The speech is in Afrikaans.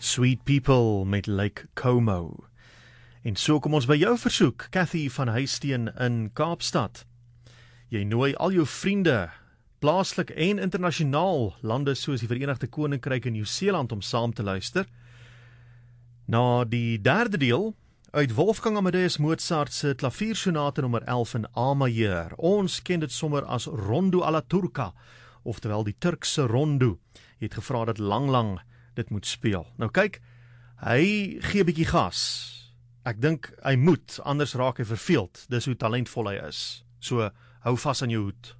Sweet People met Lake Como. En so kom ons by jou versoek, Cathy van Huisteen in Kaapstad. Jy nooi al jou vriende, plaaslik en internasionaal, lande soos die Verenigde Koninkryk en Nieu-Seeland om saam te luister. Na die derde deel, uit Wolfgang Amadeus Mozart se klaviersonate nommer 11 in A-majeur. Ons ken dit sommer as Rondo alla Turca, oftewel die Turkse rondo. Jy het gevra dat lang dit moet speel. Nou kyk, hy gee 'n bietjie gas. Ek dink hy moet, anders raak hy verveeld. Dis hoe talentvol hy is. So, hou vas aan jou hoed.